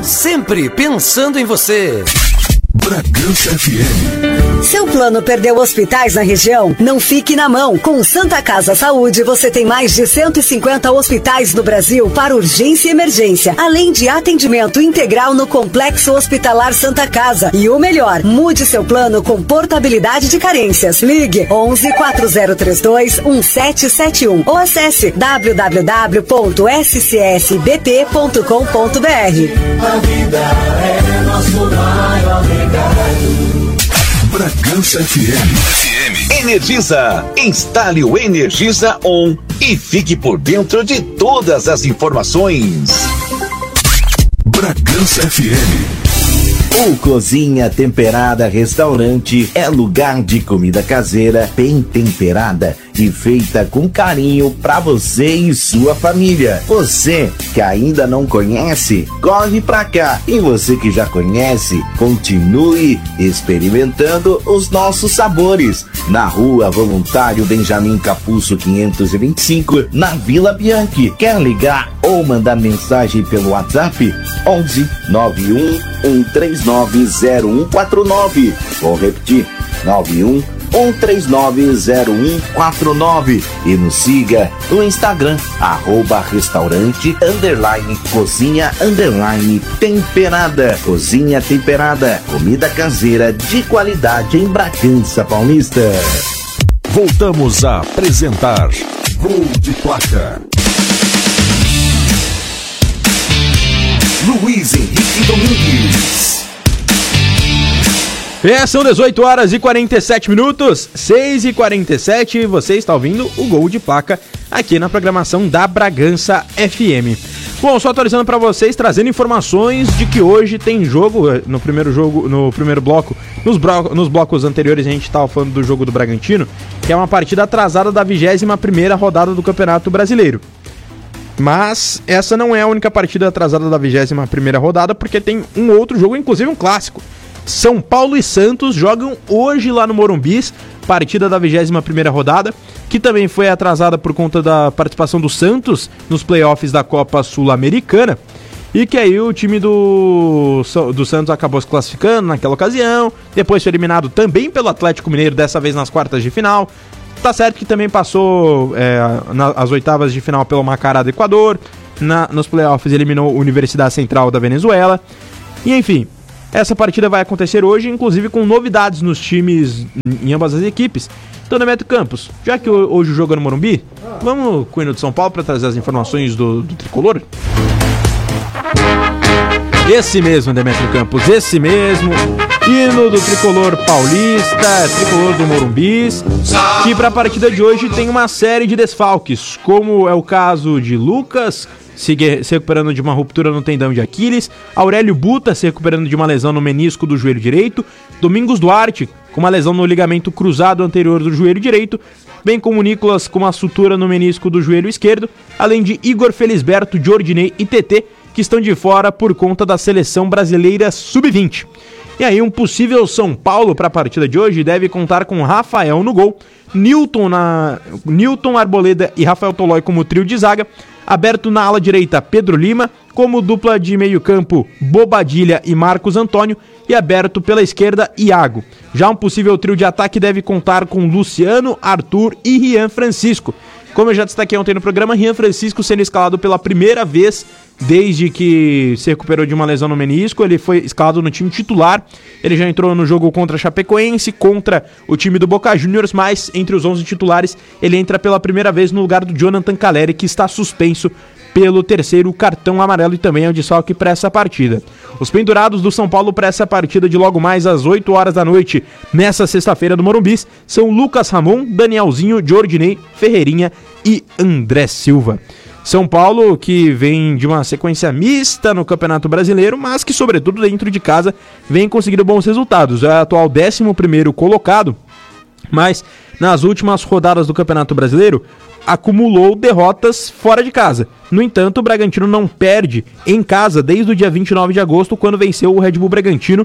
sempre pensando em você. Bragança FM. Seu plano perdeu hospitais na região? Não fique na mão. Com Santa Casa Saúde, você tem mais de 150 hospitais no Brasil para urgência e emergência, além de atendimento integral no Complexo Hospitalar Santa Casa. E o melhor, mude seu plano com portabilidade de carências. Ligue 11 4032 1771 ou acesse www.scsbp.com.br. A vida é nosso maior legado. Bragança FM. Energisa. Instale o Energisa On e fique por dentro de todas as informações. Bragança FM. O Cozinha Temperada Restaurante é lugar de comida caseira, bem temperada e feita com carinho para você e sua família. Você que ainda não conhece, corre pra cá. E você que já conhece, continue experimentando os nossos sabores. Na Rua Voluntário Benjamin Capuzzo 525, na Vila Bianchi. Quer ligar ou mandar mensagem pelo WhatsApp? 11 91 139 0149. Vou repetir: 91 1390149 e nos siga no Instagram @restaurante_cozinha_temperada. Cozinha Temperada, comida caseira de qualidade em Bragança Paulista. Voltamos a apresentar Gol de Placa. Luiz Henrique Domingues. São 18 horas e 47 minutos, 6h47, você está ouvindo o Gol de Placa aqui na programação da Bragança FM. Bom, só atualizando para vocês, trazendo informações de que hoje tem jogo, no primeiro bloco, nos blocos anteriores a gente estava falando do jogo do Bragantino, que é uma partida atrasada da 21ª rodada do Campeonato Brasileiro. Mas essa não é a única partida atrasada da 21ª rodada, porque tem um outro jogo, inclusive um clássico. São Paulo e Santos jogam hoje lá no Morumbi, partida da 21ª rodada, que também foi atrasada por conta da participação do Santos nos playoffs da Copa Sul-Americana, e que aí o time do Santos acabou se classificando naquela ocasião, depois foi eliminado também pelo Atlético Mineiro, dessa vez nas quartas de final. Tá certo que também passou nas oitavas de final pelo Macará do Equador, nos playoffs eliminou a Universidade Central da Venezuela, e enfim... Essa partida vai acontecer hoje, inclusive com novidades nos times em ambas as equipes. Então, Demetrio Campos, já que hoje o jogo é no Morumbi, vamos com o hino de São Paulo para trazer as informações do tricolor? Esse mesmo, Demetrio Campos, esse mesmo. Hino do tricolor paulista, tricolor do Morumbi, que para a partida de hoje tem uma série de desfalques, como é o caso de Lucas, se recuperando de uma ruptura no tendão de Aquiles, Aurélio Buta se recuperando de uma lesão no menisco do joelho direito, Domingos Duarte com uma lesão no ligamento cruzado anterior do joelho direito, bem como Nicolas com uma sutura no menisco do joelho esquerdo, além de Igor Felisberto, Jordinei e TT, que estão de fora por conta da seleção brasileira sub-20. E aí um possível São Paulo para a partida de hoje deve contar com Rafael no gol, Newton Arboleda e Rafael Tolói como trio de zaga, aberto na ala direita Pedro Lima, como dupla de meio campo Bobadilha e Marcos Antônio, e aberto pela esquerda Iago. Já um possível trio de ataque deve contar com Luciano, Arthur e Rian Francisco. Como eu já destaquei ontem no programa, Rian Francisco sendo escalado pela primeira vez desde que se recuperou de uma lesão no menisco. Ele foi escalado no time titular, ele já entrou no jogo contra a Chapecoense, contra o time do Boca Juniors, mas entre os 11 titulares ele entra pela primeira vez no lugar do Jonathan Caleri, que está suspenso pelo terceiro cartão amarelo e também é o desfalque para essa partida. Os pendurados do São Paulo para essa partida de logo mais às 8 horas da noite, nessa sexta-feira do Morumbi, são Lucas Ramon, Danielzinho, Jordinei, Ferreirinha e André Silva. São Paulo que vem de uma sequência mista no Campeonato Brasileiro, mas que sobretudo dentro de casa vem conseguindo bons resultados. É o atual 11º colocado, mas nas últimas rodadas do Campeonato Brasileiro acumulou derrotas fora de casa. No entanto, o Bragantino não perde em casa desde o dia 29 de agosto, quando venceu o Red Bull Bragantino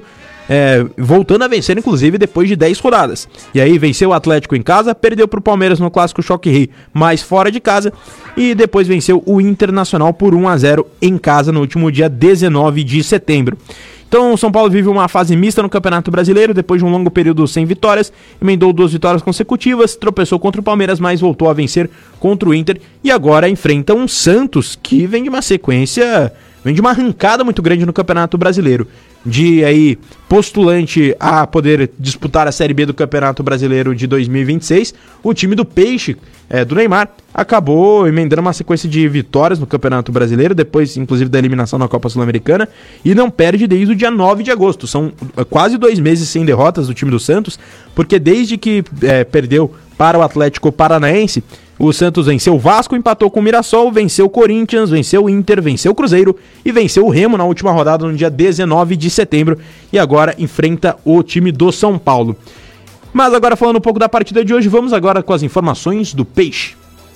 voltando a vencer, inclusive, depois de 10 rodadas. E aí venceu o Atlético em casa, perdeu pro Palmeiras no Clássico Choque Rei, mas fora de casa, e depois venceu o Internacional por 1-0 em casa no último dia 19 de setembro. Então o São Paulo vive uma fase mista no Campeonato Brasileiro, depois de um longo período sem vitórias, emendou 2 vitórias consecutivas, tropeçou contra o Palmeiras, mas voltou a vencer contra o Inter, e agora enfrenta um Santos que vem de uma sequência, vem de uma arrancada muito grande no Campeonato Brasileiro, de aí postulante a poder disputar a Série B do Campeonato Brasileiro de 2026, o time do Peixe, do Neymar, acabou emendando uma sequência de vitórias no Campeonato Brasileiro, depois inclusive da eliminação na Copa Sul-Americana, e não perde desde o dia 9 de agosto, são quase 2 meses sem derrotas do time do Santos, porque desde que perdeu para o Atlético Paranaense, o Santos venceu o Vasco, empatou com o Mirassol, venceu o Corinthians, venceu o Inter, venceu o Cruzeiro e venceu o Remo na última rodada no dia 19 de setembro e agora enfrenta o time do São Paulo. Mas agora falando um pouco da partida de hoje, vamos agora com as informações do Peixe.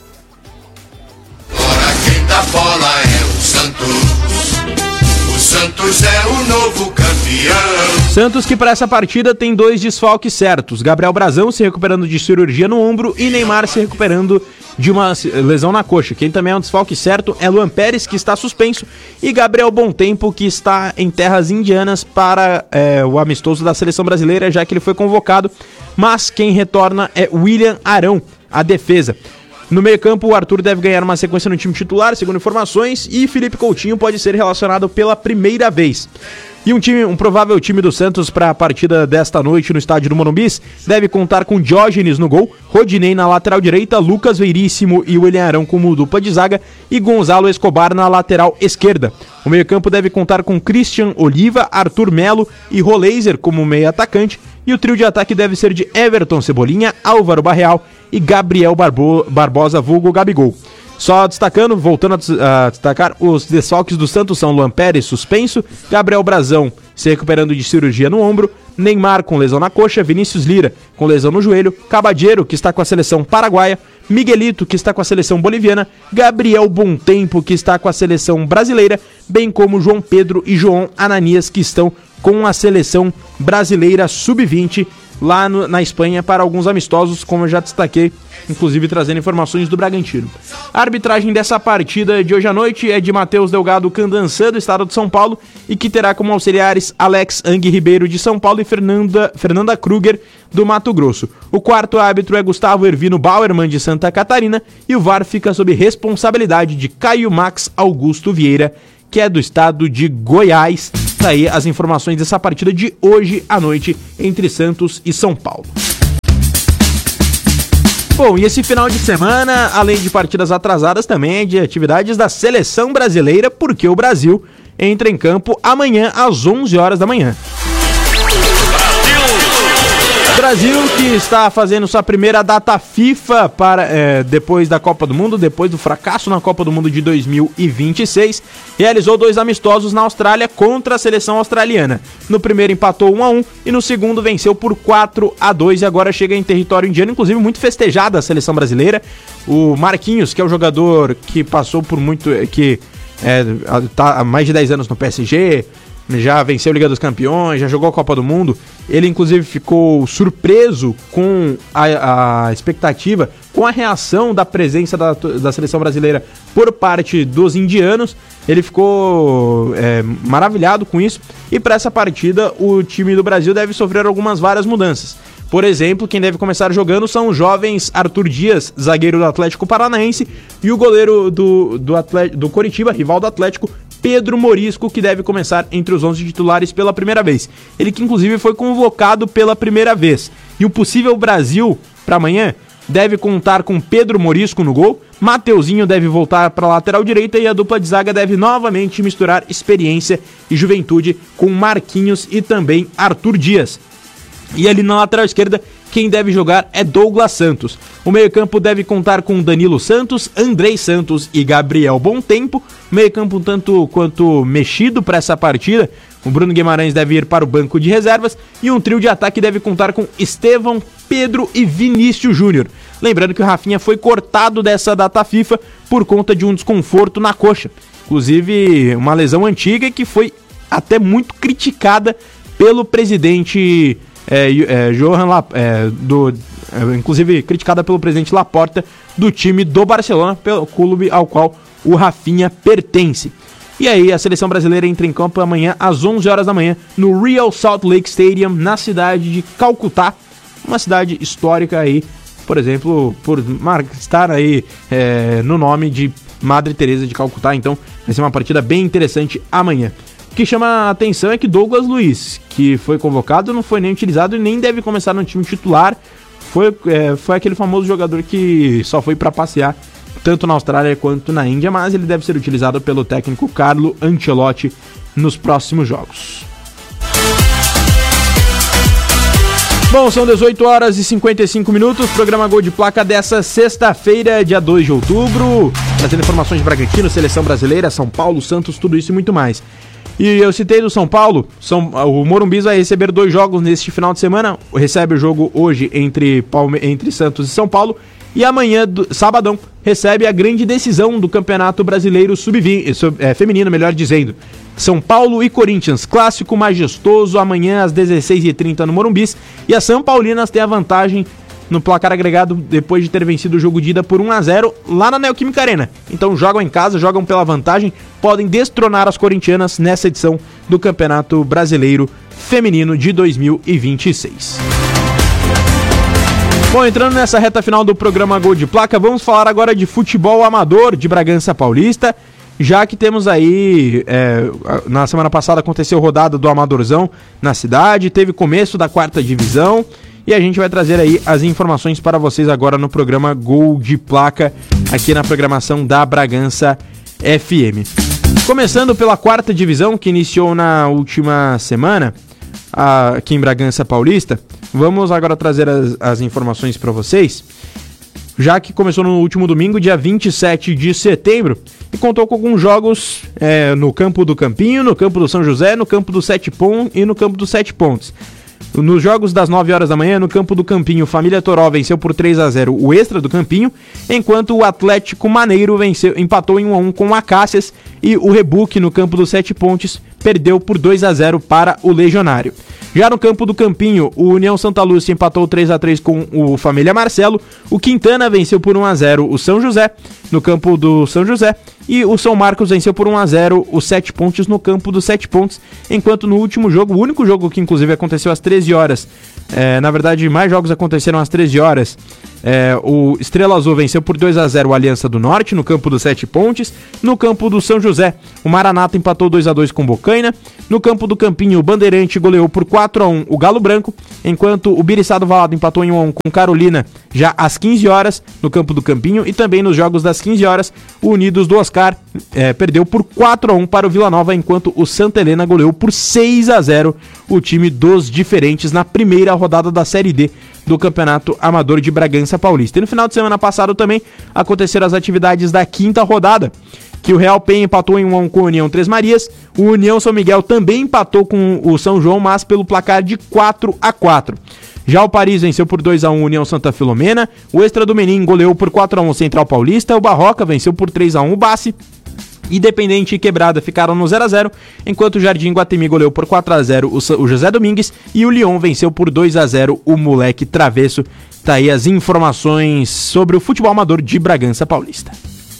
Ora, quem dá bola é o Santos. O Santos é o novo campeão. Santos que para essa partida tem 2 desfalques certos. Gabriel Brazão se recuperando de cirurgia no ombro e Neymar se recuperando de uma lesão na coxa. Quem também é um desfalque certo é Luan Pérez, que está suspenso, e Gabriel Bontempo, que está em terras indianas para o amistoso da Seleção Brasileira, já que ele foi convocado. Mas quem retorna é William Arão, a defesa. No meio-campo, o Arthur deve ganhar uma sequência no time titular, segundo informações, e Felipe Coutinho pode ser relacionado pela primeira vez. E um provável time do Santos para a partida desta noite no estádio do Morumbi deve contar com Diógenes no gol, Rodinei na lateral direita, Lucas Veríssimo e William Arão como dupla de zaga e Gonzalo Escobar na lateral esquerda. O meio-campo deve contar com Christian Oliva, Arthur Melo e Roleiser como meio atacante, e o trio de ataque deve ser de Everton Cebolinha, Álvaro Barreal e Gabriel Barbosa vulgo Gabigol. Só destacando, voltando a destacar, os desfalques do Santos são Luan Pérez suspenso, Gabriel Brazão se recuperando de cirurgia no ombro, Neymar com lesão na coxa, Vinícius Lira com lesão no joelho, Cabadeiro, que está com a seleção paraguaia, Miguelito, que está com a seleção boliviana, Gabriel Bontempo, que está com a seleção brasileira, bem como João Pedro e João Ananias, que estão com a seleção brasileira sub-20 lá na Espanha para alguns amistosos, como eu já destaquei, inclusive trazendo informações do Bragantino. A arbitragem dessa partida de hoje à noite é de Matheus Delgado Candançã, do estado de São Paulo, e que terá como auxiliares Alex Ang Ribeiro, de São Paulo, e Fernanda Kruger, do Mato Grosso. O quarto árbitro é Gustavo Ervino Bauerman, de Santa Catarina, e o VAR fica sob responsabilidade de Caio Max Augusto Vieira, que é do estado de Goiás. Daí as informações dessa partida de hoje à noite entre Santos e São Paulo. Bom, e esse final de semana, além de partidas atrasadas, também é de atividades da Seleção Brasileira, porque o Brasil entra em campo amanhã às 11 horas da manhã. Brasil que está fazendo sua primeira data FIFA para depois da Copa do Mundo, depois do fracasso na Copa do Mundo de 2026, realizou 2 amistosos na Austrália contra a seleção australiana. No primeiro empatou 1-1 e no segundo venceu por 4-2 e agora chega em território indiano, inclusive muito festejada a seleção brasileira. O Marquinhos, que é o jogador que passou por muito, que tá há mais de 10 anos no PSG, já venceu a Liga dos Campeões, já jogou a Copa do Mundo. Ele inclusive ficou surpreso com a expectativa, com a reação da presença da seleção brasileira por parte dos indianos. Ele ficou maravilhado com isso, e para essa partida o time do Brasil deve sofrer várias mudanças. Por exemplo, quem deve começar jogando são os jovens Arthur Dias, zagueiro do Atlético Paranaense, e o goleiro do Coritiba, rival do Atlético, Pedro Morisco, que deve começar entre os 11 titulares pela primeira vez. Ele que inclusive foi convocado pela primeira vez. E o possível Brasil para amanhã deve contar com Pedro Morisco no gol, Mateuzinho deve voltar para a lateral direita e a dupla de zaga deve novamente misturar experiência e juventude com Marquinhos e também Arthur Dias. E ali na lateral esquerda, quem deve jogar é Douglas Santos. O meio-campo deve contar com Danilo Santos, Andrei Santos e Gabriel Bontempo. Meio-campo tanto quanto mexido para essa partida. O Bruno Guimarães deve ir para o banco de reservas e um trio de ataque deve contar com Estevão, Pedro e Vinícius Júnior. Lembrando que o Rafinha foi cortado dessa data FIFA por conta de um desconforto na coxa. Inclusive, uma lesão antiga que foi até muito criticada pelo presidente inclusive criticada pelo presidente Laporta, do time do Barcelona, pelo clube ao qual o Rafinha pertence. E aí a seleção brasileira entra em campo amanhã às 11 horas da manhã no Real Salt Lake Stadium, na cidade de Calcutá, uma cidade histórica aí, por exemplo, por estar aí no nome de Madre Teresa de Calcutá. Então vai ser uma partida bem interessante amanhã. O que chama a atenção é que Douglas Luiz, que foi convocado, não foi nem utilizado e nem deve começar no time titular. Foi aquele famoso jogador que só foi para passear tanto na Austrália quanto na Índia, mas ele deve ser utilizado pelo técnico Carlo Ancelotti nos próximos jogos. Bom, são 18 horas e 55 minutos, programa Gol de Placa dessa sexta-feira, dia 2 de outubro, trazendo informações de Bragantino, Seleção Brasileira, São Paulo, Santos, tudo isso e muito mais. E eu citei do São Paulo, o Morumbi vai receber 2 jogos neste final de semana, recebe o jogo hoje entre Santos e São Paulo, e amanhã, sabadão, recebe a grande decisão do Campeonato Brasileiro feminino, melhor dizendo. São Paulo e Corinthians, clássico majestoso, amanhã às 16h30 no Morumbi. E as São Paulinas têm a vantagem no placar agregado depois de ter vencido o jogo de ida por 1-0 lá na Neoquímica Arena. Então jogam em casa, jogam pela vantagem, podem destronar as corintianas nessa edição do Campeonato Brasileiro Feminino de 2026. Bom, entrando nessa reta final do programa Gol de Placa, vamos falar agora de futebol amador de Bragança Paulista, já que temos aí, na semana passada aconteceu rodada do Amadorzão na cidade, teve começo da 4ª divisão, e a gente vai trazer aí as informações para vocês agora no programa Gol de Placa, aqui na programação da Bragança FM. Começando pela 4ª divisão, que iniciou na última semana, aqui em Bragança Paulista, vamos agora trazer as informações para vocês, já que começou no último domingo, dia 27 de setembro, e contou com alguns jogos no campo do Campinho, no campo do São José, no campo do 7 Pontos e no campo dos 7 Pontos. Nos jogos das 9 horas da manhã, no campo do Campinho, Família Toró venceu por 3-0 o Extra do Campinho, enquanto o Atlético Maneiro empatou em 1-1 com o Acácias, e o Rebuque no campo dos 7 Pontes perdeu por 2-0 para o Legionário. Já no campo do Campinho, o União Santa Lúcia empatou 3-3 com o Família Marcelo, o Quintana venceu por 1-0 o São José, no campo do São José, e o São Marcos venceu por 1-0 o 7 Pontes no campo dos 7 Pontes, enquanto no último jogo, o único jogo que inclusive aconteceu às 13 horas, na verdade mais jogos aconteceram às 13 horas, o Estrela Azul venceu por 2-0 o Aliança do Norte no campo dos 7 Pontes. No campo do São José, o Maranata empatou 2-2 com Bocaina. No campo do Campinho, o Bandeirante goleou por 4-1 o Galo Branco, enquanto o Biriçá do Valado empatou em 1-1 com Carolina já às 15 horas no campo do Campinho. E também nos jogos das 15 horas, o Unidos do Oscar perdeu por 4-1 para o Vila Nova, enquanto o Santa Helena goleou por 6-0 o time dos Diferentes na primeira rodada da Série D do Campeonato Amador de Bragança Paulista. E no final de semana passado também aconteceram as atividades da 5ª rodada, que o Real Penha empatou em 1-1 com a União Três Marias, o União São Miguel também empatou com o São João, mas pelo placar de 4-4. Já o Paris venceu por 2-1 a União Santa Filomena, o Extra do Menin goleou por 4-1 o Central Paulista, o Barroca venceu por 3-1 o Bassi, Independente e Quebrada ficaram no 0-0, enquanto o Jardim Guatemi goleou por 4-0 o José Domingues e o Lyon venceu por 2-0 o Moleque Travesso. Tá aí as informações sobre o futebol amador de Bragança Paulista.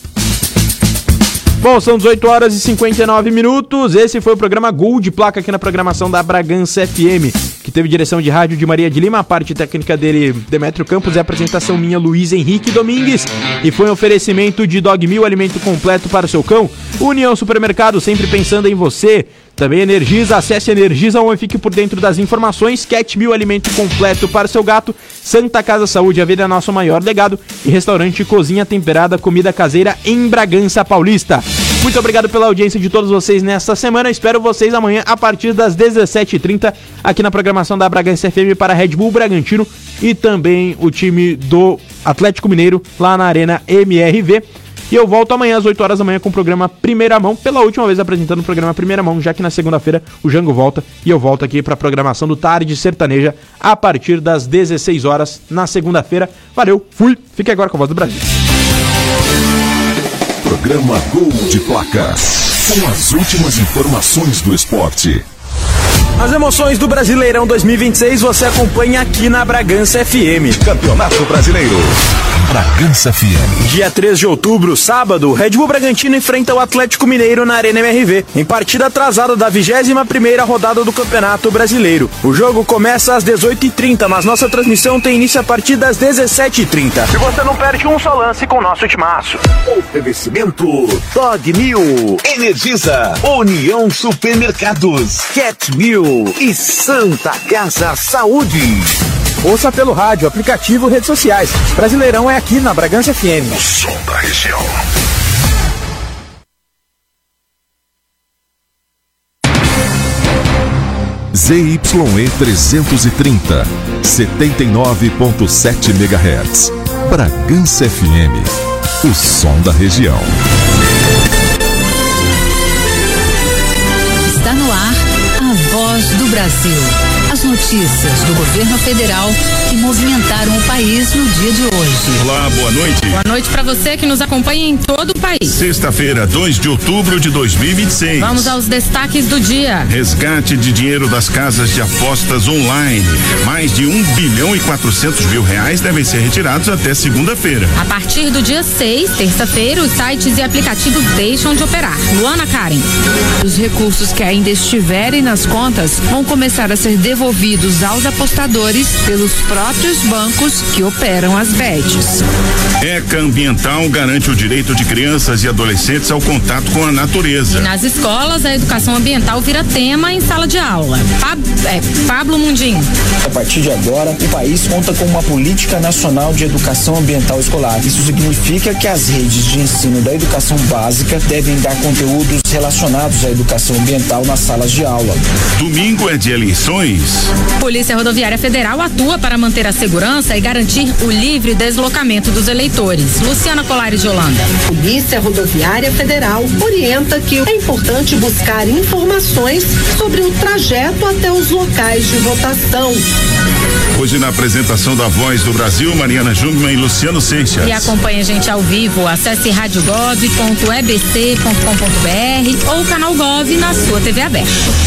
Bom, são 18 horas e 59 minutos. Esse foi o programa Gol de Placa aqui na programação da Bragança FM, que teve direção de rádio de Maria de Lima, a parte técnica dele, Demétrio Campos, e a apresentação minha, Luiz Henrique Domingues. E foi um oferecimento de Dog Meal, alimento completo para o seu cão. União Supermercado, sempre pensando em você. Também Energisa, acesse Energisa, fique por dentro das informações. Cat Meal, alimento completo para o seu gato. Santa Casa Saúde, a vida é nosso maior legado. E restaurante Cozinha Temperada, comida caseira em Bragança Paulista. Muito obrigado pela audiência de todos vocês nesta semana. Espero vocês amanhã a partir das 17h30 aqui na programação da Bragança FM para Red Bull Bragantino e também o time do Atlético Mineiro lá na Arena MRV. E eu volto amanhã às 8 horas da manhã com o programa Primeira Mão, pela última vez apresentando o programa Primeira Mão, já que na segunda-feira o Jango volta e eu volto aqui para a programação do Tarde Sertaneja a partir das 16 horas na segunda-feira. Valeu, fui, fique agora com a Voz do Brasil. Programa Gol de Placa, com as últimas informações do esporte. As emoções do Brasileirão 2026 você acompanha aqui na Bragança FM. Campeonato Brasileiro. Bragança FM. Dia 3 de outubro, sábado, Red Bull Bragantino enfrenta o Atlético Mineiro na Arena MRV, em partida atrasada da 21ª rodada do Campeonato Brasileiro. O jogo começa às 18h30, mas nossa transmissão tem início a partir das 17h30. E você não perde um só lance com o nosso timaço. Oferecimento Dog Mil, Energisa, União Supermercados, Cat Mil e Santa Casa Saúde. Ouça pelo rádio, aplicativo e redes sociais. Brasileirão é aqui na Bragança FM. O som da região. ZYE 330, 79.7 MHz. Bragança FM. O som da região. Está no ar a Voz do Brasil. As notícias do governo federal que movimentaram o país no dia de hoje. Olá, boa noite. Boa noite para você que nos acompanha em todo o país. Sexta-feira, 2 de outubro de 2026. Vamos aos destaques do dia. Resgate de dinheiro das casas de apostas online. Mais de 1 bilhão e 400 mil reais devem ser retirados até segunda-feira. A partir do dia 6, terça-feira, os sites e aplicativos deixam de operar. Luana Karen. Os recursos que ainda estiverem nas contas vão começar a ser devolvidos aos apostadores pelos próprios bancos que operam as bets. ECA Ambiental garante o direito de crianças e adolescentes ao contato com a natureza. E nas escolas, a educação ambiental vira tema em sala de aula. Pablo Mundim. A partir de agora, o país conta com uma política nacional de educação ambiental escolar. Isso significa que as redes de ensino da educação básica devem dar conteúdos relacionados à educação ambiental nas salas de aula. Domingo é de eleições. Polícia Rodoviária Federal atua para manter a segurança e garantir o livre deslocamento dos eleitores. Luciana Colares de Holanda. Polícia Rodoviária Federal orienta que é importante buscar informações sobre o trajeto até os locais de votação. Hoje na apresentação da Voz do Brasil, Mariana Jungmann e Luciano Seixas. E acompanhe a gente ao vivo, acesse radiogov.ebc.com.br ou canal Gov na sua TV aberta.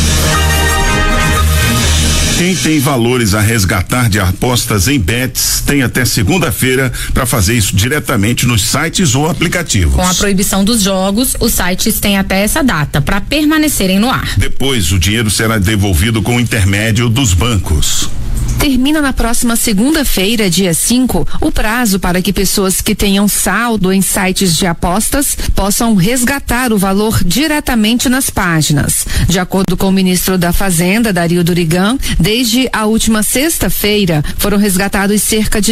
Quem tem valores a resgatar de apostas em bets tem até segunda-feira para fazer isso diretamente nos sites ou aplicativos. Com a proibição dos jogos, os sites têm até essa data para permanecerem no ar. Depois, o dinheiro será devolvido com o intermédio dos bancos. Termina na próxima segunda-feira, dia 5, o prazo para que pessoas que tenham saldo em sites de apostas possam resgatar o valor diretamente nas páginas. De acordo com o ministro da Fazenda, Dario Durigan, desde a última sexta-feira foram resgatados cerca de